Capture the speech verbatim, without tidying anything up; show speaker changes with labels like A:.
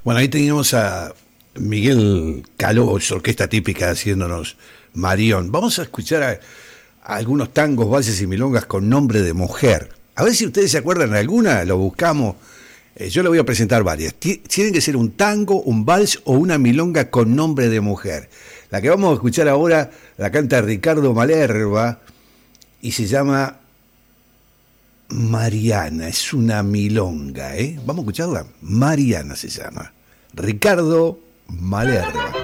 A: Bueno, ahí teníamos a Miguel Caló, su orquesta típica, haciéndonos Marión. Vamos a escuchar a, a algunos tangos, valses y milongas con nombre de mujer. A ver si ustedes se acuerdan de alguna, lo buscamos. Eh, yo le voy a presentar varias. T- tienen que ser un tango, un vals o una milonga con nombre de mujer. La que vamos a escuchar ahora la canta Ricardo Malerba y se llama Mariana. Es una milonga, ¿eh? Vamos a escucharla. Mariana se llama. Ricardo Malerba.